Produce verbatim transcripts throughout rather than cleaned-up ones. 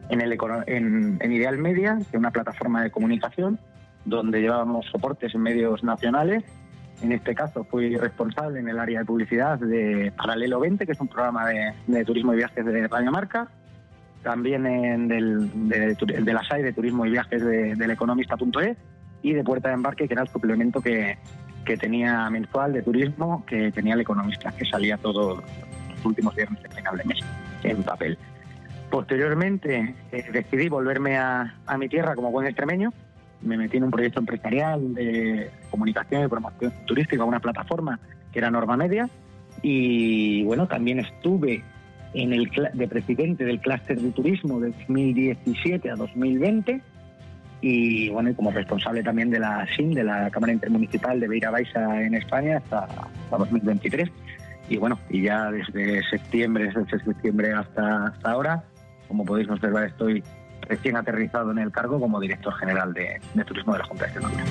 en, el, en, en Ideal Media, que es una plataforma de comunicación donde llevábamos soportes en medios nacionales. En este caso fui responsable en el área de publicidad de Paralelo veinte, que es un programa de, de turismo y viajes de Radio Marca. También en del, de, de la S A I de turismo y viajes de, del economista punto es, y de Puerta de Embarque, que era el suplemento que, que tenía mensual de turismo que tenía el economista, que salía todos los últimos viernes de final de mes en papel. Posteriormente eh, decidí volverme a, a mi tierra como buen extremeño. Me metí en un proyecto empresarial de comunicación y promoción turística, una plataforma que era Norma Media, y bueno, también estuve en el de presidente del clúster de turismo de dos mil diecisiete a dos mil veinte, y bueno, y como responsable también de la S I N, de la Cámara Intermunicipal de Beira Baixa en España hasta, hasta dos mil veintitrés, y bueno, y ya desde septiembre, desde septiembre hasta, hasta ahora, como podéis observar, estoy recién aterrizado en el cargo como director general de, de Turismo de la Junta de Extremadura.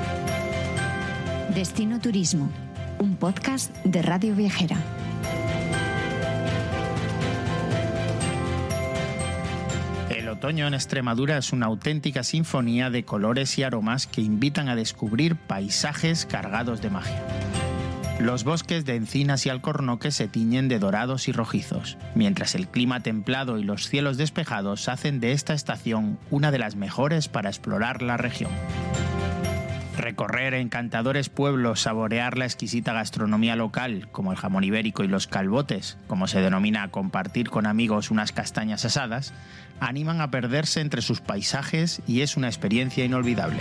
Destino Turismo, un podcast de Radio Viajera. El otoño en Extremadura es una auténtica sinfonía de colores y aromas que invitan a descubrir paisajes cargados de magia. Los bosques de encinas y alcornoques se tiñen de dorados y rojizos, mientras el clima templado y los cielos despejados hacen de esta estación una de las mejores para explorar la región. Recorrer encantadores pueblos, saborear la exquisita gastronomía local, como el jamón ibérico y los calbotes, como se denomina compartir con amigos unas castañas asadas, animan a perderse entre sus paisajes y es una experiencia inolvidable.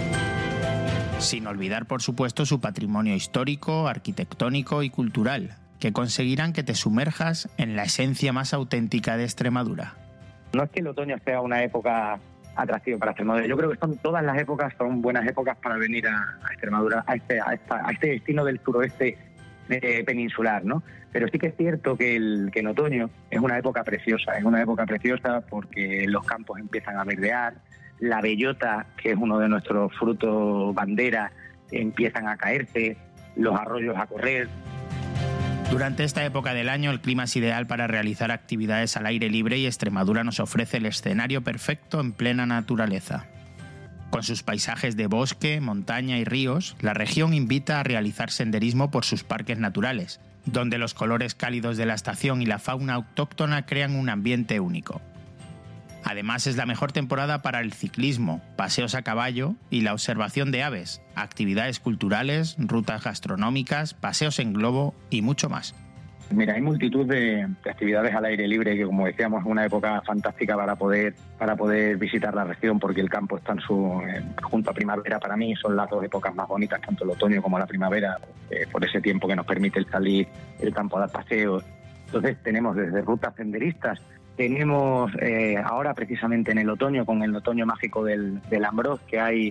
Sin olvidar, por supuesto, su patrimonio histórico, arquitectónico y cultural, que conseguirán que te sumerjas en la esencia más auténtica de Extremadura. No es que el otoño sea una época atractiva para Extremadura. Yo creo que son todas las épocas, son buenas épocas para venir a, a Extremadura, a este, a, esta, a este destino del suroeste eh, peninsular, ¿no? Pero sí que es cierto que, el, que en otoño es una época preciosa, es una época preciosa porque los campos empiezan a verdear, la bellota, que es uno de nuestros frutos bandera, empiezan a caerse, los arroyos a correr. Durante esta época del año el clima es ideal para realizar actividades al aire libre y Extremadura nos ofrece el escenario perfecto en plena naturaleza. Con sus paisajes de bosque, montaña y ríos, la región invita a realizar senderismo por sus parques naturales, donde los colores cálidos de la estación y la fauna autóctona crean un ambiente único. Además, es la mejor temporada para el ciclismo, paseos a caballo y la observación de aves, actividades culturales, rutas gastronómicas, paseos en globo y mucho más. Mira, hay multitud de, de actividades al aire libre que, como decíamos, es una época fantástica para poder para poder visitar la región, porque el campo está en su eh, junto a primavera. Para mí son las dos épocas más bonitas, tanto el otoño como la primavera, eh, por ese tiempo que nos permite el salir, el campo a dar paseos. Entonces tenemos desde rutas senderistas. Tenemos eh, ahora precisamente en el otoño, con el otoño mágico del, del Ambrós, que hay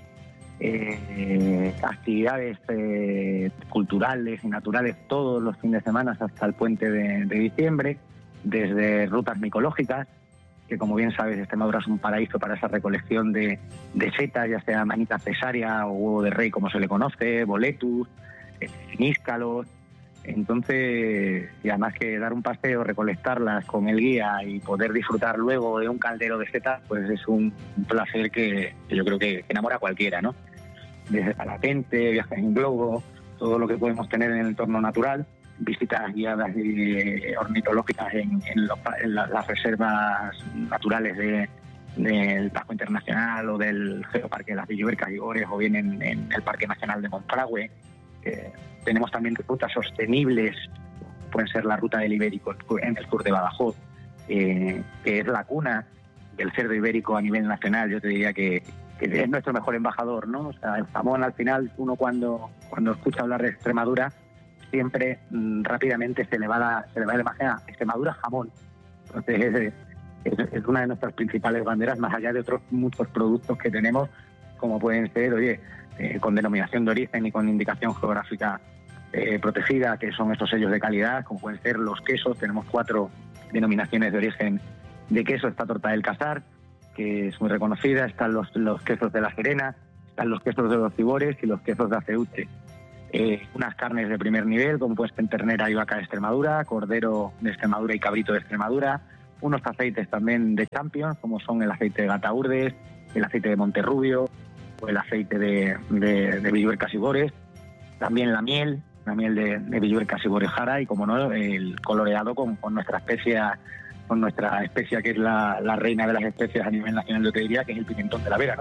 eh, actividades eh, culturales y naturales todos los fines de semana hasta el puente de, de diciembre, desde rutas micológicas, que como bien sabes Extremadura es un paraíso para esa recolección de, de setas, ya sea manita cesárea o huevo de rey como se le conoce, boletus, eh, níscalos. Entonces, y además que dar un paseo, recolectarlas con el guía y poder disfrutar luego de un caldero de setas, pues es un, un placer que, que yo creo que enamora a cualquiera, ¿no? Desde parapente, viajes en globo, todo lo que podemos tener en el entorno natural, visitas guiadas y ornitológicas en, en, los, en la, las reservas naturales de, del Tajo Internacional o del Geoparque de las Villuercas y Gores, o bien en, en el Parque Nacional de Monfragüe. Eh, tenemos también rutas sostenibles, pueden ser la ruta del Ibérico en el sur de Badajoz, eh, que es la cuna del cerdo ibérico a nivel nacional. Yo te diría que, que es nuestro mejor embajador, ¿no? O sea, el jamón, al final, uno cuando, cuando escucha hablar de Extremadura, siempre mmm, rápidamente se le va la, se le va la imagen a Extremadura jamón. Entonces es, es, es una de nuestras principales banderas, más allá de otros muchos productos que tenemos, como pueden ser, oye, eh, con denominación de origen y con indicación geográfica eh, protegida, que son estos sellos de calidad, como pueden ser los quesos. Tenemos cuatro denominaciones de origen de queso. Está Torta del Casar, que es muy reconocida, están los, los quesos de La Serena, están los quesos de los Cibores y los quesos de Aceuche. Eh, unas carnes de primer nivel, como pueden ser ternera y vaca de Extremadura, cordero de Extremadura y cabrito de Extremadura, unos aceites también de Champions, como son el aceite de Gataurdes, el aceite de Monterrubio o el aceite de, de, de Villuercas y Bores, también la miel, la miel de, de Villuercas y Bores Jara, y como no, el coloreado con, con nuestra especia, con nuestra especia que es la, la reina de las especias a nivel nacional, yo te diría, que es el pimentón de la Vera, ¿no?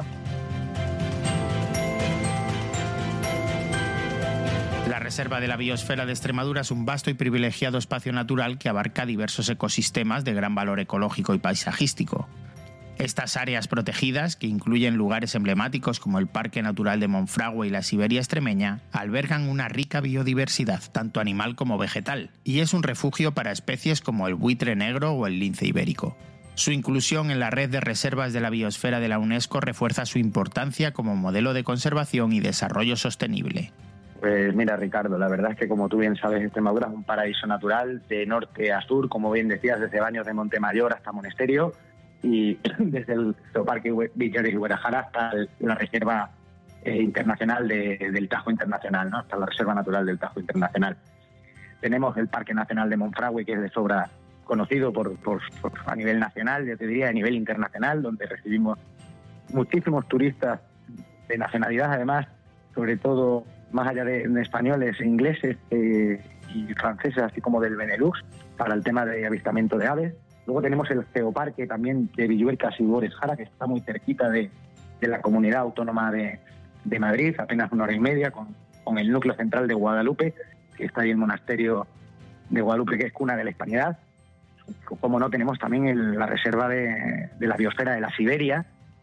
La Reserva de la Biosfera de Extremadura es un vasto y privilegiado espacio natural que abarca diversos ecosistemas de gran valor ecológico y paisajístico. Estas áreas protegidas, que incluyen lugares emblemáticos como el Parque Natural de Monfragüe y la Siberia extremeña, albergan una rica biodiversidad, tanto animal como vegetal, y es un refugio para especies como el buitre negro o el lince ibérico. Su inclusión en la red de reservas de la biosfera de la UNESCO refuerza su importancia como modelo de conservación y desarrollo sostenible. Pues mira, Ricardo, la verdad es que, como tú bien sabes, Extremadura es un paraíso natural de norte a sur, como bien decías, desde Baños de Montemayor hasta Monesterio, y desde el Zooparque Villuercas y Guadalajara hasta la Reserva eh, Internacional de, del Tajo Internacional, ¿no? Hasta la Reserva Natural del Tajo Internacional. Tenemos el Parque Nacional de Monfragüe, que es de sobra conocido por, por, por a nivel nacional, yo te diría a nivel internacional, donde recibimos muchísimos turistas de nacionalidad, además, sobre todo más allá de, de españoles, ingleses eh, y franceses, así como del Benelux, para el tema de avistamiento de aves. Luego tenemos el Geoparque también de Villuercas y Bores Jara, que está muy cerquita de, de la Comunidad Autónoma de, de Madrid, apenas una hora y media, con, con el núcleo central de Guadalupe, que está ahí el monasterio de Guadalupe, que es cuna de la hispanidad. Como no, tenemos también el, la reserva de, de la biosfera de la Siberia,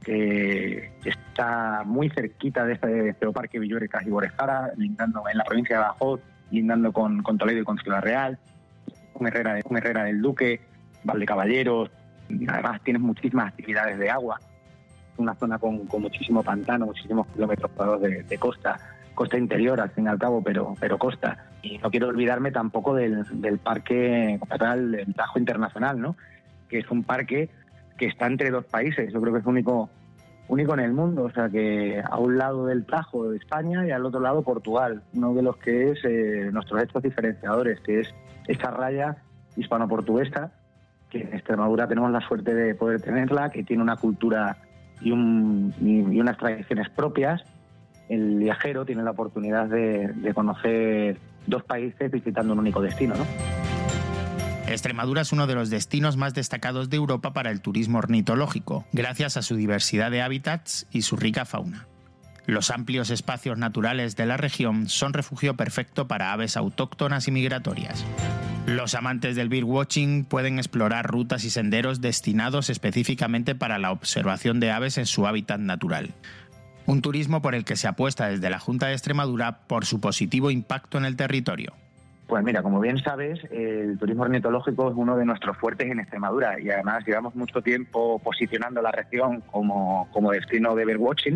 que está muy cerquita de este Geoparque Villuercas y Bores Jara, lindando en la provincia de Badajoz, lindando con, con Toledo y con Ciudad Real, con Herrera, de, con Herrera del Duque, Valdecaballeros. Además tienes muchísimas actividades de agua, una zona con, con muchísimo pantano, muchísimos kilómetros cuadrados de, de costa, costa interior al fin y al cabo, pero, pero costa. Y no quiero olvidarme tampoco del, del Parque Natural del Tajo Internacional, ¿no? Que es un parque que está entre dos países, yo creo que es único único en el mundo, o sea que a un lado del Tajo de España y al otro lado Portugal, uno de los que es eh, nuestros hechos diferenciadores, que es esa raya hispano-portuguesa, que en Extremadura tenemos la suerte de poder tenerla, que tiene una cultura y, un, y, y unas tradiciones propias. El viajero tiene la oportunidad de, de conocer dos países visitando un único destino, ¿no? Extremadura es uno de los destinos más destacados de Europa para el turismo ornitológico, gracias a su diversidad de hábitats y su rica fauna. Los amplios espacios naturales de la región son refugio perfecto para aves autóctonas y migratorias. Los amantes del birdwatching pueden explorar rutas y senderos destinados específicamente para la observación de aves en su hábitat natural. Un turismo por el que se apuesta desde la Junta de Extremadura por su positivo impacto en el territorio. Pues mira, como bien sabes, el turismo ornitológico es uno de nuestros fuertes en Extremadura y además llevamos mucho tiempo posicionando la región como, como destino de birdwatching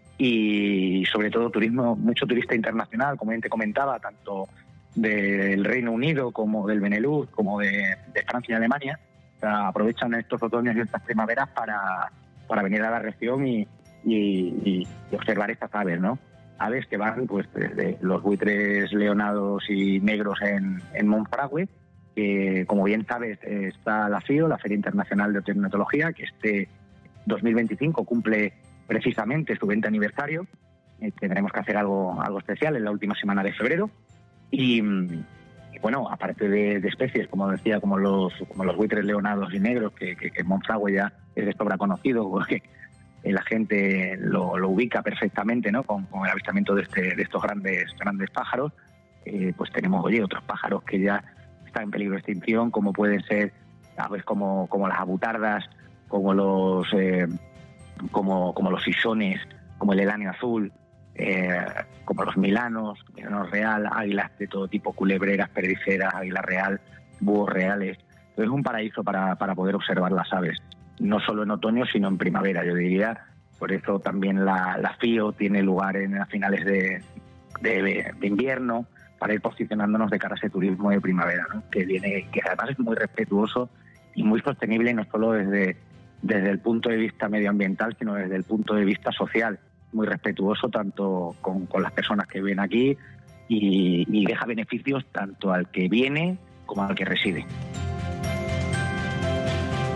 y sobre todo turismo, mucho turista internacional, como bien te comentaba, tanto del Reino Unido como del Benelux, como de, de Francia y Alemania. O sea, aprovechan estos otoños y estas primaveras para, para venir a la región y, y, y observar estas aves, ¿no? Aves que van pues desde los buitres leonados y negros en, en Monfragüe, que como bien sabes está la FIO, la Feria Internacional de Ornitología, que este dos mil veinticinco cumple precisamente su veinte aniversario. Eh, tendremos que hacer algo, algo especial en la última semana de febrero. Y, y bueno, aparte de, de especies, como decía, como los como los buitres leonados y negros, que, que, que Monfragüe ya es de sobra conocido, porque la gente lo, lo ubica perfectamente, ¿no? Con, con el avistamiento de, este, de estos grandes grandes pájaros, eh, pues tenemos, oye, otros pájaros que ya están en peligro de extinción, como pueden ser aves como, como las abutardas, como los eh, como, como los isones, como el elanio azul, eh, como los milanos, milano real, águilas de todo tipo, culebreras, perdiceras, águila real, búhos reales. Entonces es un paraíso para, para poder observar las aves, no solo en otoño, sino en primavera, yo diría. Por eso también la, la FIO tiene lugar en a finales de, de, de invierno, para ir posicionándonos de cara a ese turismo de primavera, ¿no? Que viene, que además es muy respetuoso y muy sostenible, no solo desde, desde el punto de vista medioambiental, sino desde el punto de vista social. Muy respetuoso tanto con, con las personas que viven aquí y, y deja beneficios tanto al que viene como al que reside.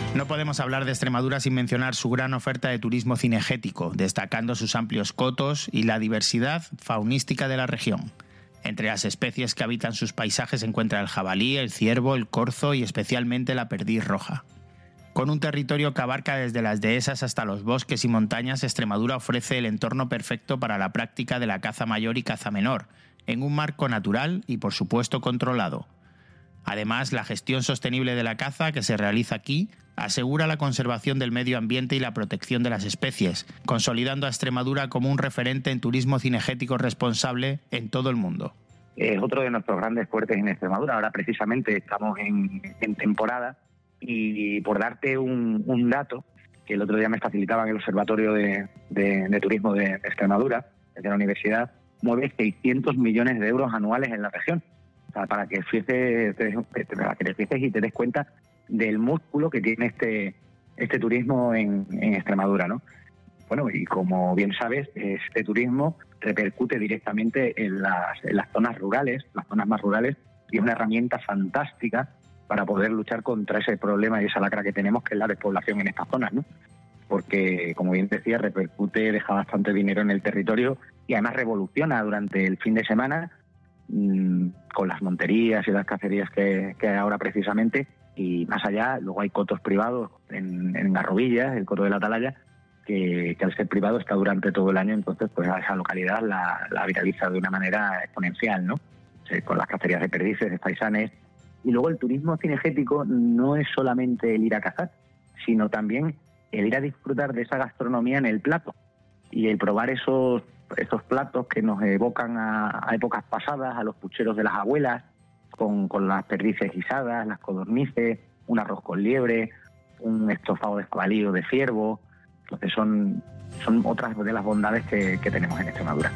No podemos hablar de Extremadura sin mencionar su gran oferta de turismo cinegético, destacando sus amplios cotos y la diversidad faunística de la región. Entre las especies que habitan sus paisajes se encuentra el jabalí, el ciervo, el corzo y especialmente la perdiz roja. Con un territorio que abarca desde las dehesas hasta los bosques y montañas, Extremadura ofrece el entorno perfecto para la práctica de la caza mayor y caza menor, en un marco natural y, por supuesto, controlado. Además, la gestión sostenible de la caza que se realiza aquí asegura la conservación del medio ambiente y la protección de las especies, consolidando a Extremadura como un referente en turismo cinegético responsable en todo el mundo. Es otro de nuestros grandes fuertes en Extremadura. Ahora precisamente estamos en, en temporada y por darte un, un dato que el otro día me facilitaban el Observatorio de, de, de Turismo de, de Extremadura, de la universidad, mueve seiscientos millones de euros anuales en la región. O sea, para que fieses, para que te fieses y te des cuenta del músculo que tiene este este turismo en, en Extremadura, ¿no? Bueno, y como bien sabes, este turismo repercute directamente en las, en las zonas rurales, las zonas más rurales, y es una herramienta fantástica para poder luchar contra ese problema y esa lacra que tenemos, que es la despoblación en estas zonas, ¿no? Porque, como bien decía, repercute, deja bastante dinero en el territorio y además revoluciona durante el fin de semana mmm, con las monterías y las cacerías que, que hay ahora precisamente. Y más allá, luego hay cotos privados en, en Garrovillas, el coto de la Atalaya, que, que al ser privado está durante todo el año, entonces pues a esa localidad la, la vitaliza de una manera exponencial, ¿no? Sí, con las cacerías de perdices, de faisanes. Y luego el turismo cinegético no es solamente el ir a cazar, sino también el ir a disfrutar de esa gastronomía en el plato y el probar esos, esos platos que nos evocan a, a épocas pasadas, a los pucheros de las abuelas, Con, con las perdices guisadas, las codornices, un arroz con liebre, un estofado de jabalí o de ciervo. Entonces son, son otras de las bondades que, que tenemos en Extremadura.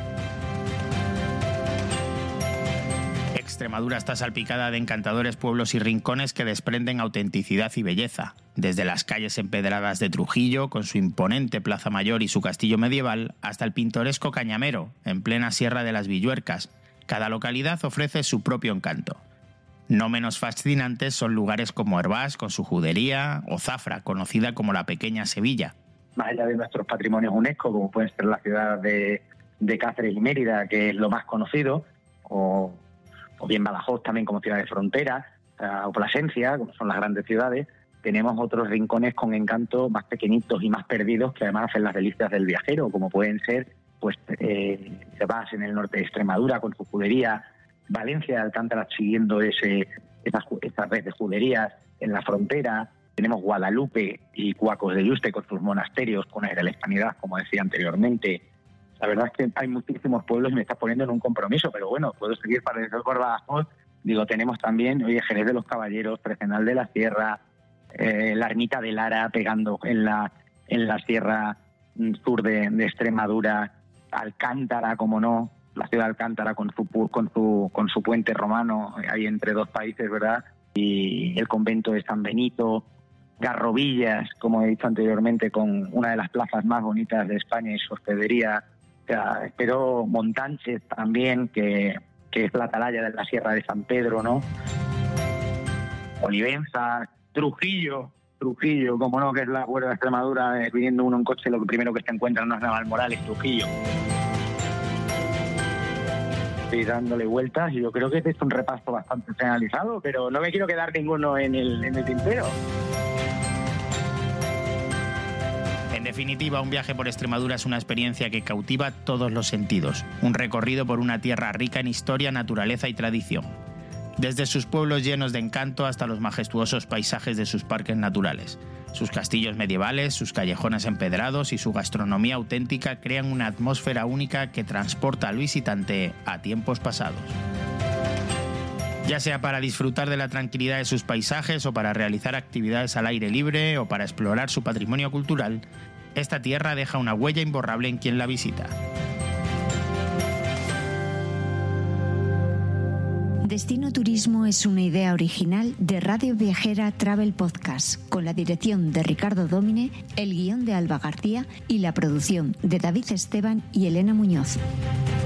Extremadura está salpicada de encantadores pueblos y rincones que desprenden autenticidad y belleza. Desde las calles empedradas de Trujillo, con su imponente Plaza Mayor y su castillo medieval, hasta el pintoresco Cañamero, en plena Sierra de las Villuercas. Cada localidad ofrece su propio encanto. No menos fascinantes son lugares como Hervás, con su judería, o Zafra, conocida como la Pequeña Sevilla. Más allá de nuestros patrimonios UNESCO, como pueden ser la ciudad de, de Cáceres y Mérida, que es lo más conocido, o, o bien Badajoz también como ciudad de frontera, o Plasencia, como son las grandes ciudades, tenemos otros rincones con encanto más pequeñitos y más perdidos que además hacen las delicias del viajero, como pueden ser pues eh, Hervás en el norte de Extremadura con su judería, Valencia de Alcántara siguiendo ese esas, esa red de juderías en la frontera, tenemos Guadalupe y Cuacos de Yuste con sus monasterios, con aire de la hispanidad, como decía anteriormente. La verdad es que hay muchísimos pueblos y me estás poniendo en un compromiso, pero bueno, puedo seguir para el por Badajoz. Digo, tenemos también, oye, Jerez de los Caballeros, Fregenal de la Sierra, eh, la Ermita de Lara pegando en la, en la sierra sur de, de Extremadura, Alcántara, como no, la ciudad de Alcántara con su con su con su puente romano ahí entre dos países, ¿verdad? Y el convento de San Benito, Garrovillas, como he dicho anteriormente, con una de las plazas más bonitas de España y su hospedería. O sea, espero Montánchez también, que, que es la atalaya de la Sierra de San Pedro, ¿no? Olivenza, Trujillo, Trujillo, como no, que es la Huerta de Extremadura, eh, viniendo uno en coche, lo primero que se encuentra no es Navalmoral, es Trujillo. Estoy dándole vueltas y yo creo que este es un repaso bastante generalizado, pero no me quiero quedar ninguno en el, en el tintero. En definitiva, un viaje por Extremadura es una experiencia que cautiva todos los sentidos, un recorrido por una tierra rica en historia, naturaleza y tradición. Desde sus pueblos llenos de encanto hasta los majestuosos paisajes de sus parques naturales. Sus castillos medievales, sus callejones empedrados y su gastronomía auténtica crean una atmósfera única que transporta al visitante a tiempos pasados. Ya sea para disfrutar de la tranquilidad de sus paisajes o para realizar actividades al aire libre o para explorar su patrimonio cultural, esta tierra deja una huella imborrable en quien la visita. Destino Turismo es una idea original de Radio Viajera Travel Podcast, con la dirección de Ricardo Dómine, el guión de Alba García y la producción de David Esteban y Elena Muñoz.